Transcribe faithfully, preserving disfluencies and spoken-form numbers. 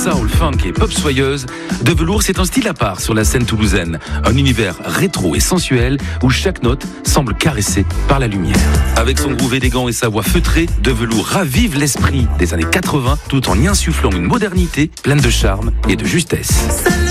soul, funk et pop soyeuse, De Velours c'est un style à part sur la scène toulousaine. Un univers rétro et sensuel où chaque note semble caressée par la lumière. Avec son groove élégant et sa voix feutrée, De Velours ravive l'esprit des années quatre-vingts tout en y insufflant une modernité pleine de charme et de justesse.